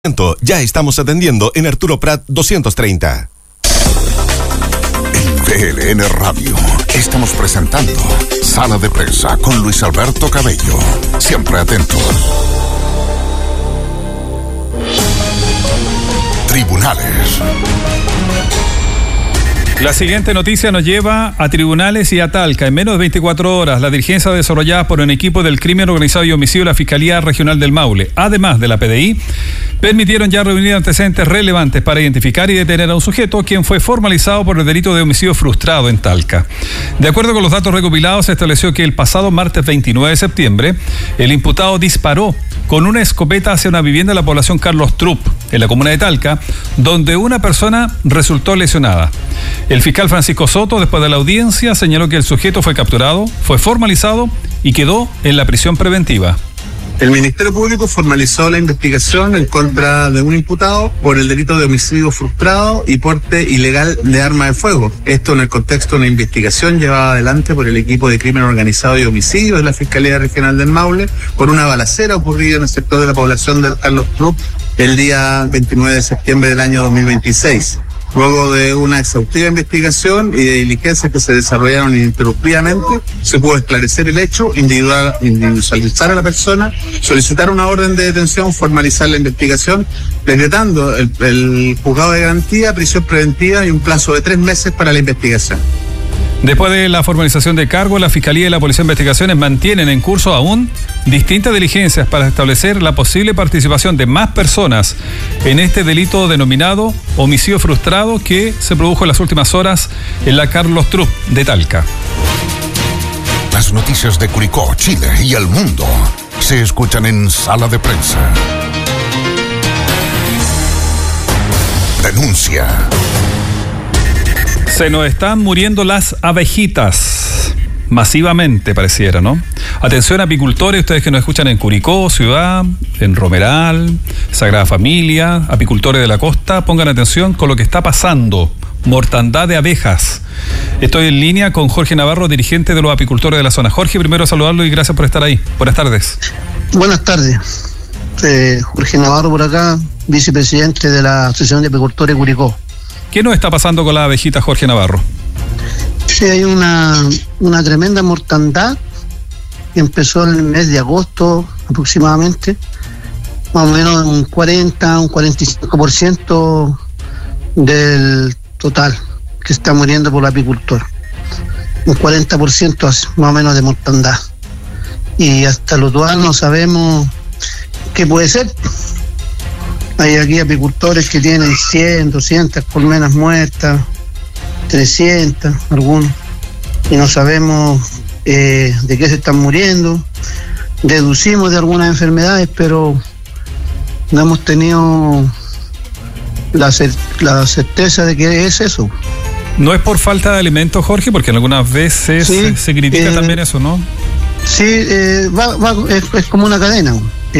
Ya estamos atendiendo en Arturo Prat 230. En VLN Radio estamos presentando Sala de Prensa con Luis Alberto Cabello. Siempre atento. Tribunales. La siguiente noticia nos lleva a tribunales y a Talca. En menos de 24 horas, la diligencia desarrollada por un equipo del crimen organizado y homicidio de la Fiscalía Regional del Maule, además de la PDI, permitieron ya reunir antecedentes relevantes para identificar y detener a un sujeto quien fue formalizado por el delito de homicidio frustrado en Talca. De acuerdo con los datos recopilados, se estableció que el pasado martes 29 de septiembre, el imputado disparó con una escopeta hacia una vivienda de la población Carlos Trup, en la comuna de Talca, donde una persona resultó lesionada. El fiscal Francisco Soto, después de la audiencia, señaló que el sujeto fue capturado, fue formalizado y quedó en la prisión preventiva. El Ministerio Público formalizó la investigación en contra de un imputado por el delito de homicidio frustrado y porte ilegal de arma de fuego. Esto en el contexto de una investigación llevada adelante por el equipo de crimen organizado y homicidio de la Fiscalía Regional del Maule por una balacera ocurrida en el sector de la población de Carlos Trup el día 29 de septiembre del año 2026. Luego de una exhaustiva investigación y de diligencias que se desarrollaron ininterrumpidamente, se pudo esclarecer el hecho, individualizar a la persona, solicitar una orden de detención, formalizar la investigación, decretando el juzgado de garantía, prisión preventiva y un plazo de 3 meses para la investigación. Después de la formalización de cargo, la Fiscalía y la Policía de Investigaciones mantienen en curso aún distintas diligencias para establecer la posible participación de más personas en este delito denominado homicidio frustrado que se produjo en las últimas horas en la Carlos Trup de Talca. Las noticias de Curicó, Chile y el mundo se escuchan en Sala de Prensa. Denuncia. Se nos están muriendo las abejitas, masivamente pareciera, ¿no? Atención apicultores, ustedes que nos escuchan en Curicó, ciudad, en Romeral, Sagrada Familia, apicultores de la costa, pongan atención con lo que está pasando. Mortandad de abejas. Estoy en línea con Jorge Navarro, dirigente de los apicultores de la zona. Jorge, primero saludarlo y gracias por estar ahí. Buenas tardes. Buenas tardes. Jorge Navarro por acá, vicepresidente de la Asociación de Apicultores de Curicó. ¿Qué nos está pasando con las abejitas, Jorge Navarro? Sí, hay una tremenda mortandad que empezó en el mes de agosto aproximadamente, más o menos un 45% del total que está muriendo por el apicultor. Un 40% más o menos de mortandad. Y hasta lo actual no sabemos qué puede ser. Hay aquí apicultores que tienen 100, 200 colmenas muertas, 300, algunos, y no sabemos de qué se están muriendo. Deducimos de algunas enfermedades, pero no hemos tenido la certeza de que es eso. No es por falta de alimentos, Jorge, porque algunas veces sí, se critica también eso, ¿no? Sí, es como una cadena.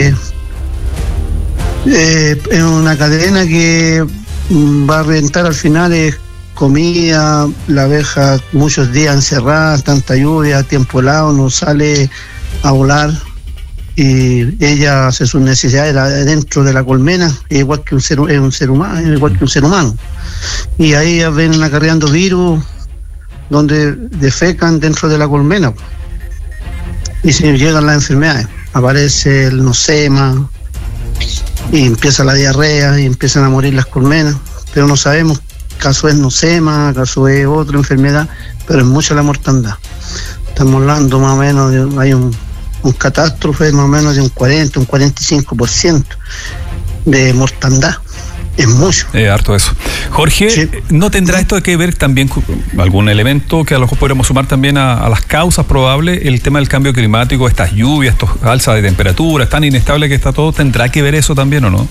Es una cadena que va a reventar al final. Es comida, la abeja muchos días encerrada, tanta lluvia, tiempo helado, no sale a volar y ella hace sus necesidades dentro de la colmena, igual que un ser humano, y ahí ven acarreando virus donde defecan dentro de la colmena y se llegan las enfermedades. Aparece el nosema y empieza la diarrea y empiezan a morir las colmenas, pero no sabemos caso es nosema, caso es otra enfermedad, pero es mucha la mortandad. Estamos hablando más o menos hay un catástrofe más o menos de un 40, un 45% de mortandad. Es mucho. Harto eso. Jorge, sí. ¿No tendrá esto que ver también con algún elemento que a lo mejor podríamos sumar también a las causas probables? El tema del cambio climático, estas lluvias, estos alzas de temperatura, tan inestable que está todo, ¿tendrá que ver eso también o no?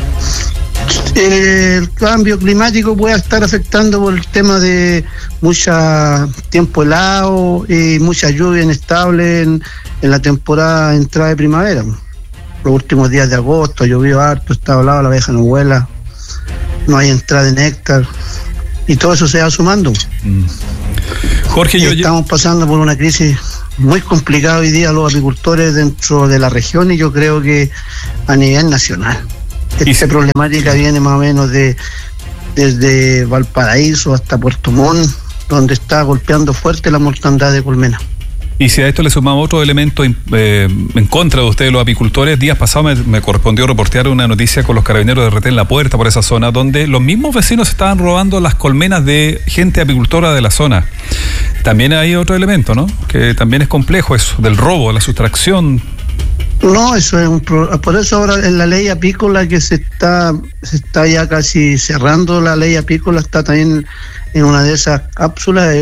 El cambio climático puede estar afectando por el tema de mucho tiempo helado y mucha lluvia inestable en la temporada de entrada de primavera. Los últimos días de agosto llovió harto, está helado, la abeja no vuela, no hay entrada de néctar y todo eso se va sumando. Jorge, estamos pasando por una crisis muy complicada hoy día los apicultores dentro de la región y yo creo que a nivel nacional. Esta problemática viene más o menos desde Valparaíso hasta Puerto Montt, donde está golpeando fuerte la mortandad de colmena. Y si a esto le sumamos otro elemento en contra de ustedes, los apicultores, días pasados me correspondió reportear una noticia con los carabineros de Retén La Puerta por esa zona, donde los mismos vecinos estaban robando las colmenas de gente apicultora de la zona. También hay otro elemento, ¿no? Que también es complejo eso, del robo, la sustracción. No, eso es por eso ahora en la ley apícola que se está ya casi cerrando, la ley apícola está también en una de esas cápsulas,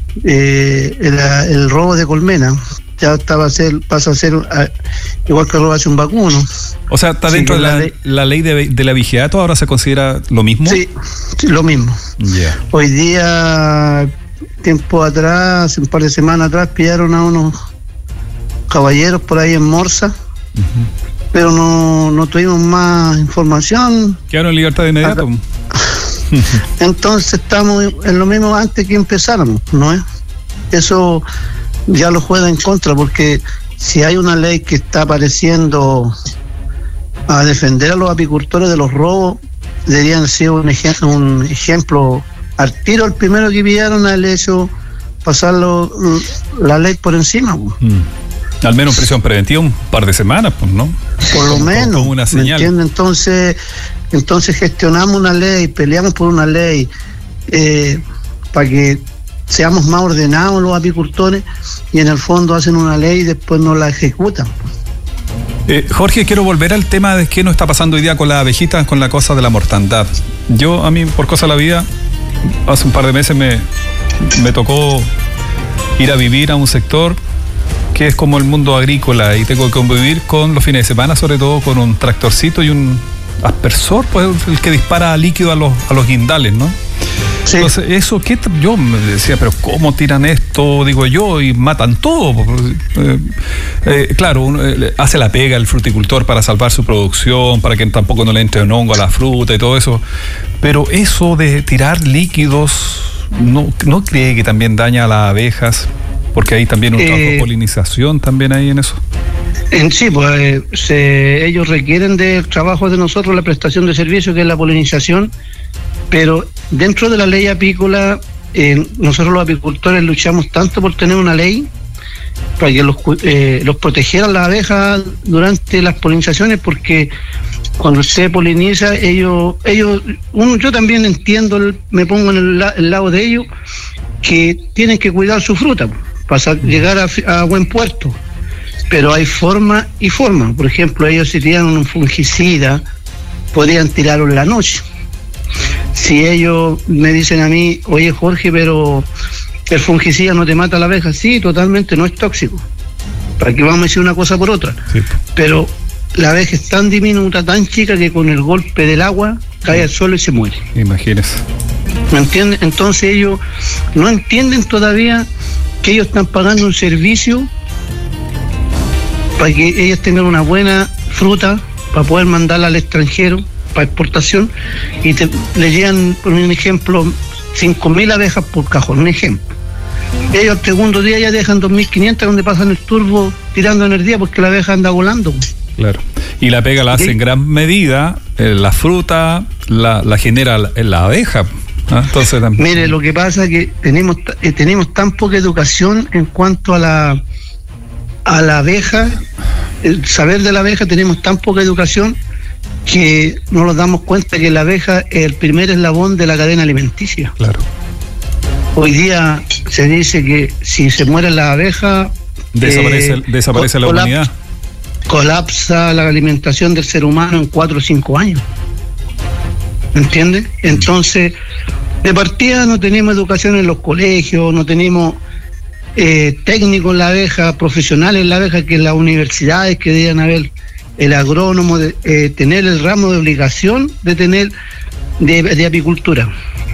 el robo de colmena ya pasa a ser igual que robarse un vacuno. O sea, está dentro de la ley de la vigiato, ahora se considera lo mismo. Sí, lo mismo. Yeah. Hoy día, tiempo atrás, un par de semanas atrás, pillaron a unos caballeros por ahí en Morsa, pero no tuvimos más información. Quedaron en libertad de inmediato. Entonces estamos en lo mismo antes que empezáramos, ¿no es? Eso ya lo juega en contra, porque si hay una ley que está apareciendo a defender a los apicultores de los robos, deberían ser un ejemplo al tiro. El primero que pillaron al hecho pasar la ley por encima. Al menos prisión preventiva un par de semanas, pues, ¿no? Por lo menos, como una señal. ¿me entiendes? Entonces gestionamos una ley, peleamos por una ley para que seamos más ordenados los apicultores, y en el fondo hacen una ley y después no la ejecutan. Jorge, quiero volver al tema de qué nos está pasando hoy día con las abejitas, con la cosa de la mortandad. A mí, por cosa de la vida, hace un par de meses me tocó ir a vivir a un sector que es como el mundo agrícola, y tengo que convivir con los fines de semana, sobre todo con un tractorcito y un aspersor, pues el que dispara líquido a los guindales, ¿no? Sí. Entonces, eso, yo me decía, pero ¿cómo tiran esto? Digo yo, y matan todo. Claro, hace la pega el fruticultor para salvar su producción, para que tampoco no le entre un hongo a la fruta y todo eso. Pero eso de tirar líquidos, ¿no cree que también daña a las abejas? Porque hay también un trabajo de polinización también ahí en eso. Sí, pues ellos requieren del trabajo de nosotros, la prestación de servicio, que es la polinización, pero dentro de la ley apícola, nosotros los apicultores luchamos tanto por tener una ley para que los protegieran las abejas durante las polinizaciones, porque cuando se poliniza, yo también entiendo, me pongo en el lado de ellos, que tienen que cuidar su fruta para llegar a buen puerto. Pero hay forma y forma. Por ejemplo, ellos si tiran un fungicida, podrían tirarlo en la noche. Si ellos me dicen a mí, oye Jorge, pero el fungicida no te mata a la abeja, sí, totalmente, no es tóxico. ¿Para qué vamos a decir una cosa por otra? Sí. Pero la abeja es tan diminuta, tan chica, que con el golpe del agua cae al suelo y se muere. Imagínese. ¿Me entienden? Entonces ellos no entienden todavía que ellos están pagando un servicio para que ellos tengan una buena fruta, para poder mandarla al extranjero para exportación, y le llegan, por un ejemplo, 5.000 abejas por cajón, un ejemplo. Ellos al segundo día ya dejan 2.500, donde pasan el turbo tirando energía porque la abeja anda volando. Claro. Y la pega la hace en gran medida, la fruta la genera la abeja. Entonces, mire, lo que pasa es que tenemos tan poca educación en cuanto a la abeja, el saber de la abeja, tenemos tan poca educación que no nos damos cuenta que la abeja es el primer eslabón de la cadena alimenticia. Claro. Hoy día se dice que si se mueren las abejas, desaparece la humanidad. Colapsa la alimentación del ser humano en 4 o 5 años. ¿Entiendes? Entonces, de partida no tenemos educación en los colegios, no tenemos técnicos en la abeja, profesionales en la abeja, que en las universidades que deberían haber el agrónomo, tener el ramo de obligación de tener de apicultura.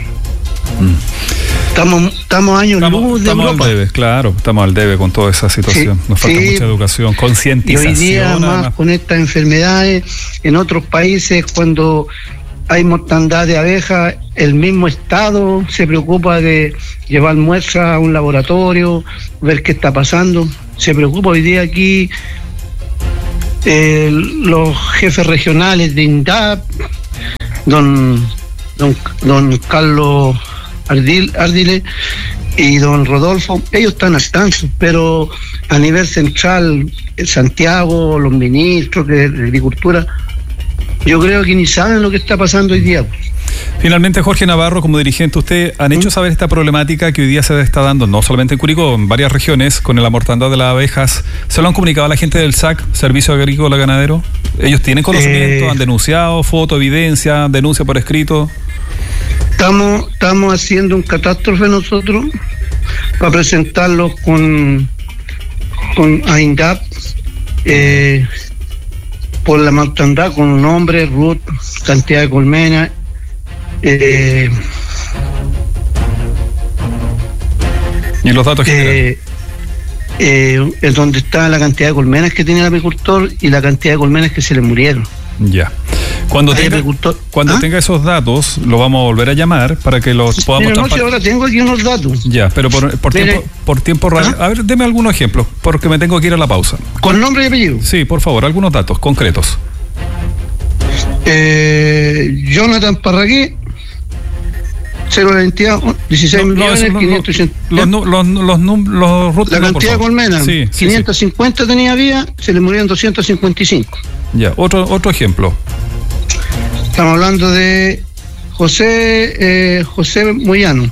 Estamos años luz de Europa. Al debe, claro, estamos al debe con toda esa situación. Nos falta mucha educación, concientización. Y hoy día más con estas enfermedades, en otros países, cuando hay mortandad de abejas, el mismo Estado se preocupa de llevar muestras a un laboratorio, ver qué está pasando. Se preocupa. Hoy día aquí los jefes regionales de INDAP, don Carlos Ardile y don Rodolfo, ellos están al tanto, pero a nivel central, Santiago, los ministros de Agricultura, yo creo que ni saben lo que está pasando hoy día. Finalmente, Jorge Navarro, como dirigente, ¿usted han hecho saber esta problemática que hoy día se está dando, no solamente en Curicó, en varias regiones, con la mortandad de las abejas? ¿Se lo han comunicado a la gente del SAC, Servicio Agrícola Ganadero? ¿Ellos tienen conocimiento? ¿Han denunciado? ¿Foto, evidencia? ¿Denuncia por escrito? Estamos haciendo un catástrofe nosotros para presentarlo con INDAP por la mortandad, con nombre, RUT, cantidad de colmenas. ¿Y los datos generales? Es donde está la cantidad de colmenas que tiene el agricultor y la cantidad de colmenas que se le murieron. Ya. Cuando tenga esos datos, lo vamos a volver a llamar para que los podamos... Pero no sé, ahora tengo aquí unos datos. Ya, pero por tiempo radio. A ver, deme algunos ejemplos, porque me tengo que ir a la pausa. ¿Con nombre y apellido? Sí, por favor, algunos datos concretos. Jonathan Parragué, 022, 16 millones, 580. La cantidad de colmenas, sí, 550 sí. Tenía vía, se le murieron 255. Ya, otro ejemplo. Estamos hablando de José Moyano.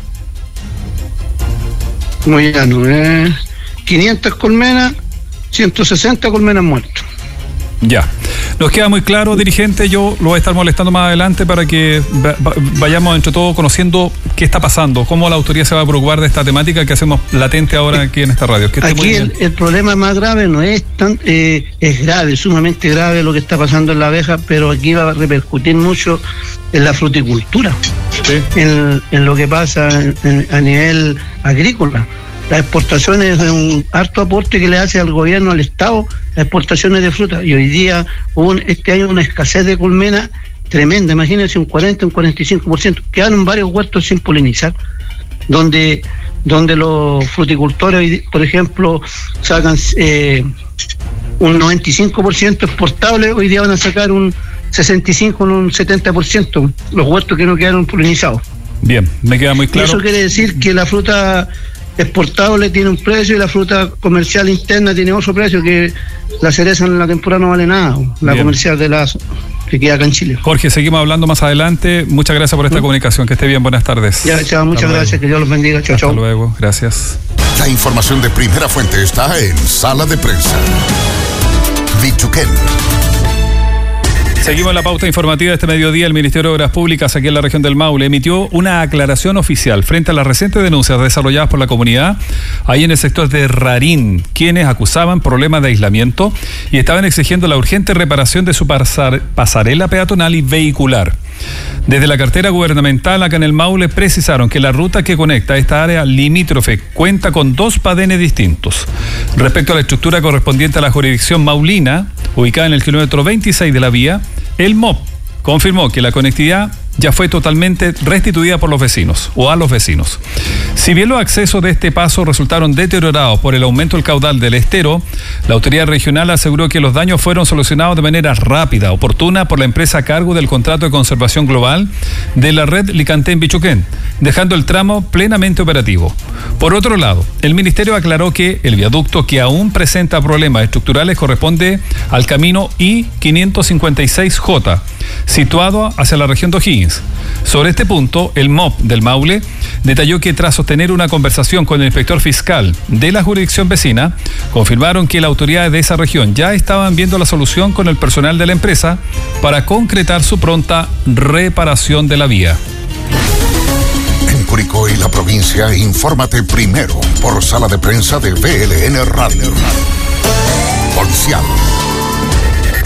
500 colmenas, 160 colmenas muertas. Ya. Nos queda muy claro, dirigente. Yo lo voy a estar molestando más adelante para que vayamos entre todos conociendo qué está pasando, cómo la autoridad se va a preocupar de esta temática que hacemos latente ahora aquí en esta radio. Aquí el problema más grave no es tan... es grave, sumamente grave lo que está pasando en la abeja, pero aquí va a repercutir mucho en la fruticultura, sí. En lo que pasa a nivel agrícola. Las exportaciones es un harto aporte que le hace al gobierno, al Estado, las exportaciones de fruta. Y hoy día este año una escasez de colmena tremenda. Imagínense, un 40, un 45%. Quedaron varios huertos sin polinizar, donde los fruticultores, por ejemplo, sacan un 95% exportable, hoy día van a sacar un 65, un 70%, los huertos que no quedaron polinizados. Bien, me queda muy claro. Eso quiere decir que la fruta exportable tiene un precio y la fruta comercial interna tiene otro precio, que la cereza en la temporada no vale nada, la Bien. Comercial de la que queda acá en Chile. Jorge, seguimos hablando más adelante. Muchas gracias por esta comunicación, que esté bien, buenas tardes. Ya, chao, muchas gracias, que Dios los bendiga, chao, chao. Hasta luego, gracias. La información de primera fuente está en Sala de Prensa. Bichuquén. Seguimos en la pauta informativa de este mediodía. El Ministerio de Obras Públicas aquí en la región del Maule emitió una aclaración oficial frente a las recientes denuncias desarrolladas por la comunidad ahí en el sector de Rarín, quienes acusaban problemas de aislamiento y estaban exigiendo la urgente reparación de su pasarela peatonal y vehicular. Desde la cartera gubernamental acá en el Maule precisaron que la ruta que conecta esta área limítrofe cuenta con 2 padenes distintos. Respecto a la estructura correspondiente a la jurisdicción maulina, ubicada en el kilómetro 26 de la vía, el MOP confirmó que la conectividad ya fue totalmente restituida por los vecinos o a los vecinos. Si bien los accesos de este paso resultaron deteriorados por el aumento del caudal del estero, la autoridad regional aseguró que los daños fueron solucionados de manera rápida, oportuna por la empresa a cargo del contrato de conservación global de la red Licantén-Bichuquén, dejando el tramo plenamente operativo. Por otro lado, el ministerio aclaró que el viaducto que aún presenta problemas estructurales corresponde al camino I-556J, situado hacia la región de O'Higgins. Sobre este punto, el MOP del Maule detalló que tras sostener una conversación con el inspector fiscal de la jurisdicción vecina, confirmaron que las autoridades de esa región ya estaban viendo la solución con el personal de la empresa para concretar su pronta reparación de la vía. En Curicó y la provincia, infórmate primero por Sala de Prensa de VLN Radio. Policial.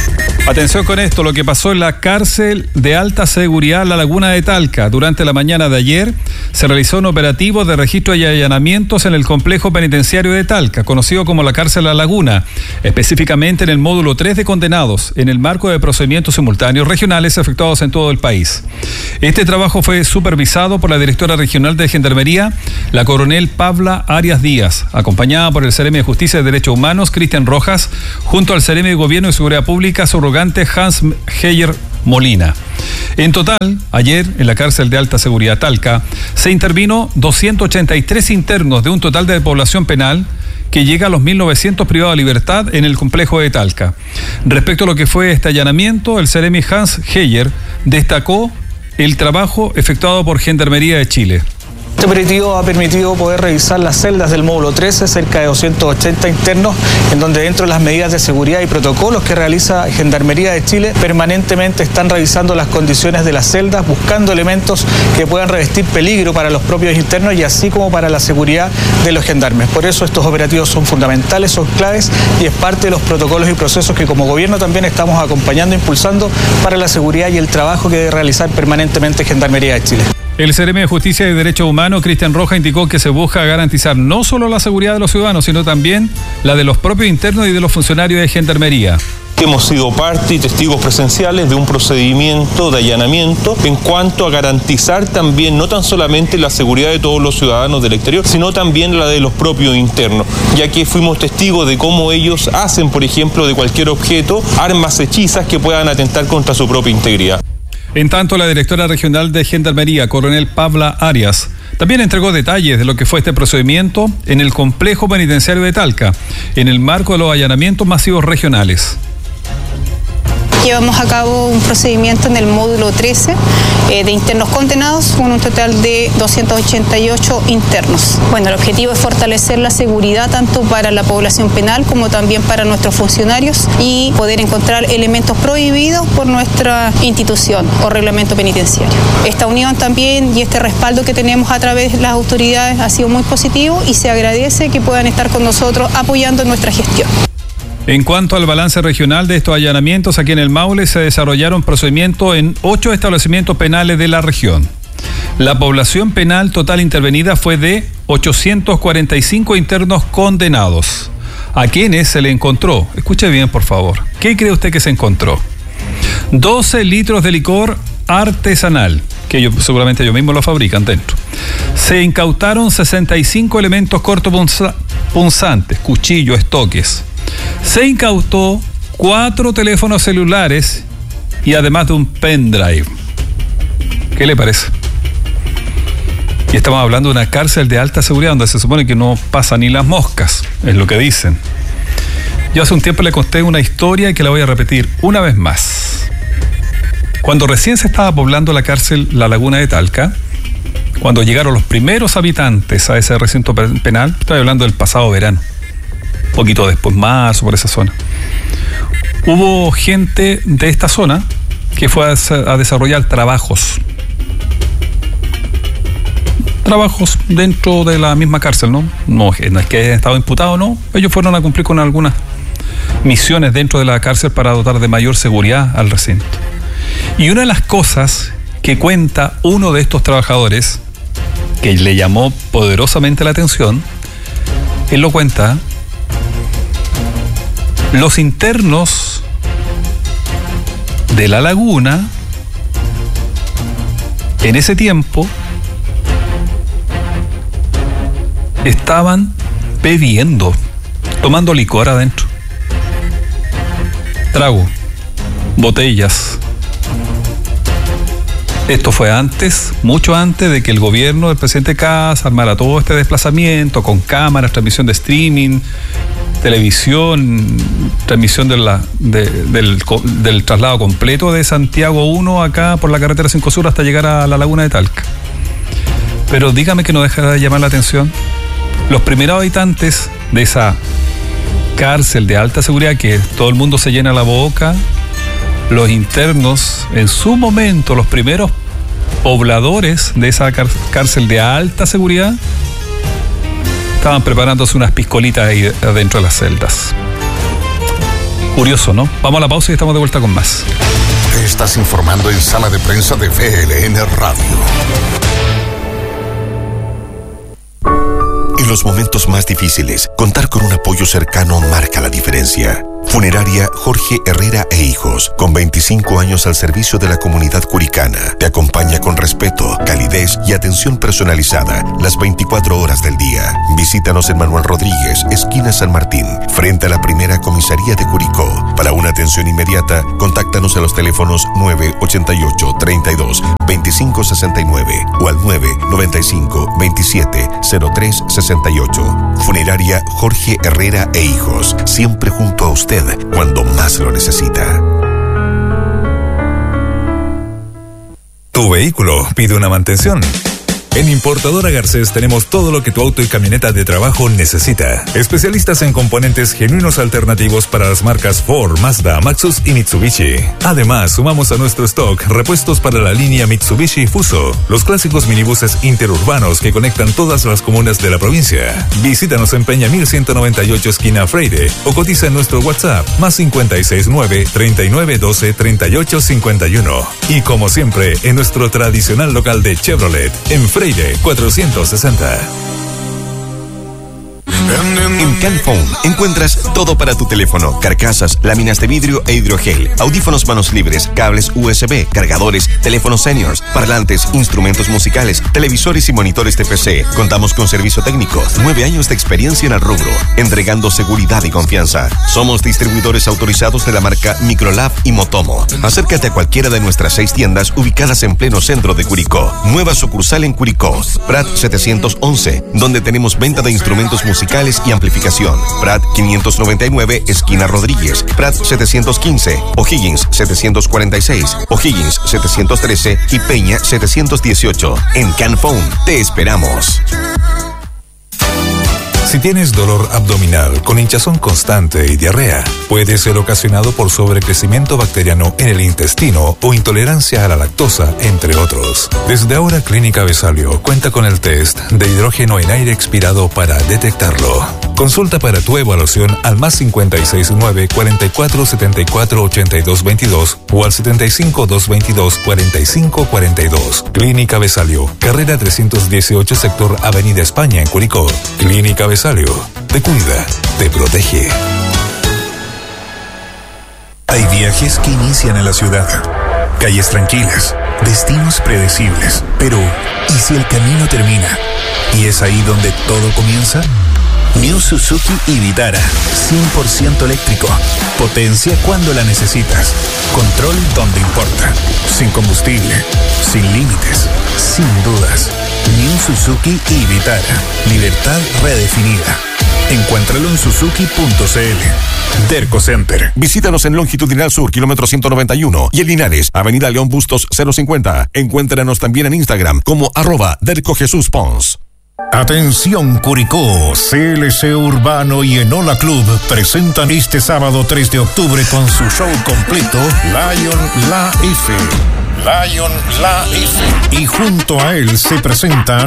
Atención con esto, lo que pasó en la cárcel de alta seguridad La Laguna de Talca. Durante la mañana de ayer se realizó un operativo de registro y allanamientos en el complejo penitenciario de Talca, conocido como la cárcel La Laguna, específicamente en el módulo 3 de condenados, en el marco de procedimientos simultáneos regionales efectuados en todo el país. Este trabajo fue supervisado por la directora regional de Gendarmería, la coronel Pabla Arias Díaz, acompañada por el Seremi de Justicia y Derechos Humanos, Cristian Rojas, junto al Seremi de Gobierno y Seguridad Pública, subrogante Hans Heyer Molina. En total, ayer en la cárcel de alta seguridad Talca se intervino 283 internos de un total de población penal que llega a los 1.900 privados de libertad en el complejo de Talca. Respecto a lo que fue este allanamiento, el Seremi Hans Heyer destacó el trabajo efectuado por Gendarmería de Chile. Este operativo ha permitido poder revisar las celdas del módulo 13, cerca de 280 internos, en donde dentro de las medidas de seguridad y protocolos que realiza Gendarmería de Chile, permanentemente están revisando las condiciones de las celdas, buscando elementos que puedan revestir peligro para los propios internos y así como para la seguridad de los gendarmes. Por eso estos operativos son fundamentales, son claves y es parte de los protocolos y procesos que como gobierno también estamos acompañando, impulsando para la seguridad y el trabajo que debe realizar permanentemente Gendarmería de Chile. El Seremi de Justicia y Derechos Humanos, Cristian Rojas, indicó que se busca garantizar no solo la seguridad de los ciudadanos, sino también la de los propios internos y de los funcionarios de Gendarmería. Hemos sido parte y testigos presenciales de un procedimiento de allanamiento en cuanto a garantizar también no tan solamente la seguridad de todos los ciudadanos del exterior, sino también la de los propios internos, ya que fuimos testigos de cómo ellos hacen, por ejemplo, de cualquier objeto, armas hechizas que puedan atentar contra su propia integridad. En tanto, la directora regional de Gendarmería, coronel Pabla Arias, también entregó detalles de lo que fue este procedimiento en el complejo penitenciario de Talca, en el marco de los allanamientos masivos regionales. Llevamos a cabo un procedimiento en el módulo 13 de internos condenados con un total de 288 internos. Bueno, el objetivo es fortalecer la seguridad tanto para la población penal como también para nuestros funcionarios y poder encontrar elementos prohibidos por nuestra institución o reglamento penitenciario. Esta unión también y este respaldo que tenemos a través de las autoridades ha sido muy positivo y se agradece que puedan estar con nosotros apoyando nuestra gestión. En cuanto al balance regional de estos allanamientos, aquí en el Maule se desarrollaron procedimientos en 8 establecimientos penales de la región. La población penal total intervenida fue de 845 internos condenados. ¿A quienes se le encontró? Escuche bien, por favor. ¿Qué cree usted que se encontró? 12 litros de licor artesanal, que seguramente ellos mismos lo fabrican dentro. Se incautaron 65 elementos cortopunzantes, cuchillos, estoques. Se incautó 4 teléfonos celulares y además de un pendrive. ¿Qué le parece? Y estamos hablando de una cárcel de alta seguridad donde se supone que no pasa ni las moscas, es lo que dicen. Yo hace un tiempo le conté una historia que la voy a repetir una vez más. Cuando recién se estaba poblando la cárcel La Laguna de Talca, cuando llegaron los primeros habitantes a ese recinto penal, estoy hablando del pasado verano, poquito después, marzo, por esa zona. Hubo gente de esta zona que fue a desarrollar trabajos dentro de la misma cárcel, ¿no? No es que hayan estado imputados, no. Ellos fueron a cumplir con algunas misiones dentro de la cárcel para dotar de mayor seguridad al recinto. Y una de las cosas que cuenta uno de estos trabajadores, que le llamó poderosamente la atención, él lo cuenta: los internos de La Laguna, en ese tiempo, estaban bebiendo, tomando licor adentro. Trago, botellas. Esto fue antes, mucho antes de que el gobierno del presidente Kast armara todo este desplazamiento con cámaras, transmisión de streaming, televisión, transmisión del traslado completo de Santiago 1 acá por la carretera 5 Sur hasta llegar a La Laguna de Talca. Pero dígame que no deja de llamar la atención. Los primeros habitantes de esa cárcel de alta seguridad que todo el mundo se llena la boca, los internos, en su momento, los primeros pobladores de esa cárcel de alta seguridad, estaban preparándose unas piscolitas ahí adentro de las celdas. Curioso, ¿no? Vamos a la pausa y estamos de vuelta con más. Estás informando en Sala de Prensa de VLN Radio. En los momentos más difíciles, contar con un apoyo cercano marca la diferencia. Funeraria Jorge Herrera e Hijos, con 25 años al servicio de la comunidad curicana, te acompaña con respeto, calidez y atención personalizada las 24 horas del día. Visítanos en Manuel Rodríguez, esquina San Martín, frente a la primera comisaría de Curicó. Para una atención inmediata, contáctanos a los teléfonos 988 32 25 69 o al 995 27 03 68. Funeraria Jorge Herrera e Hijos, siempre junto a usted cuando más lo necesita. Tu vehículo pide una mantención. En Importadora Garcés tenemos todo lo que tu auto y camioneta de trabajo necesita. Especialistas en componentes genuinos alternativos para las marcas Ford, Mazda, Maxus y Mitsubishi. Además, sumamos a nuestro stock repuestos para la línea Mitsubishi Fuso, los clásicos minibuses interurbanos que conectan todas las comunas de la provincia. Visítanos en Peña 1198 esquina Freire o cotiza en nuestro WhatsApp +569 3912 3851. Y como siempre, en nuestro tradicional local de Chevrolet, en Freire 460. En Canphone encuentras todo para tu teléfono: carcasas, láminas de vidrio e hidrogel, audífonos manos libres, cables USB, cargadores, teléfonos seniors, parlantes, instrumentos musicales, televisores y monitores de PC. Contamos con servicio técnico, 9 años de experiencia en el rubro, entregando seguridad y confianza. Somos distribuidores autorizados de la marca Microlab y Motomo. Acércate a cualquiera de nuestras 6 tiendas ubicadas en pleno centro de Curicó. Nueva sucursal en Curicó, Prat 711, donde tenemos venta de instrumentos musicales y amplificación. Prat 599, esquina Rodríguez. Prat 715, O'Higgins 746, O'Higgins 713 y Peña 718. En Canphone te esperamos. Si tienes dolor abdominal con hinchazón constante y diarrea, puede ser ocasionado por sobrecrecimiento bacteriano en el intestino o intolerancia a la lactosa, entre otros. Desde ahora, Clínica Besalio cuenta con el test de hidrógeno en aire expirado para detectarlo. Consulta para tu evaluación al +569 44 74 82 22 o al 75 222 45 42. Clínica Besalio, carrera 318, sector Avenida España, en Curicó. Clínica Besalio, te cuida, te protege. Hay viajes que inician en la ciudad, calles tranquilas, destinos predecibles. Pero, ¿y si el camino termina? ¿Y es ahí donde todo comienza? New Suzuki Vitara, 100% eléctrico. Potencia cuando la necesitas. Control donde importa. Sin combustible, sin límites, sin dudas. New Suzuki Vitara. Libertad redefinida. Encuéntralo en suzuki.cl. Derco Center. Visítanos en Longitudinal Sur, kilómetro 191, y en Linares, Avenida León Bustos 050. Encuéntranos también en Instagram como @DercoJesusPons. Atención Curicó, CLC Urbano y Enola Club presentan este sábado 3 de octubre con su show completo Lion La F. Y junto a él se presentan